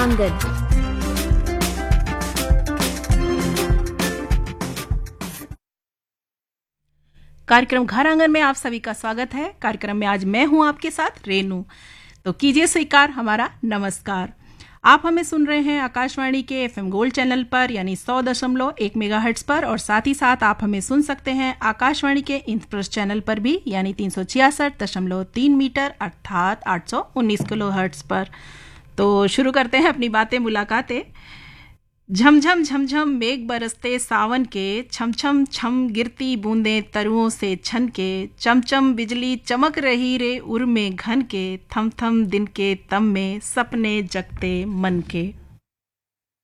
आंगन। कार्यक्रम घर आंगन में आप सभी का स्वागत है। कार्यक्रम में आज मैं हूं आपके साथ रेनू। तो कीजिए स्वीकार हमारा नमस्कार। आप हमें सुन रहे हैं आकाशवाणी के एफएम गोल्ड चैनल पर यानी 100.1 मेगाहर्ट्ज पर, और साथ ही साथ आप हमें सुन सकते हैं आकाशवाणी के इंस्प्रेस चैनल पर भी यानी 366.3 मीटर अर्थात 819 किलोहर्ट्ज पर। तो शुरू करते हैं अपनी बातें मुलाकातें। झमझम झमझम मेघ बरसते सावन के, छम छम छम गिरती बूंदें तरुओं से छन के, चमचम बिजली चमक रही रे उर में घन के, थम थम दिन के तम में सपने जगते मन के।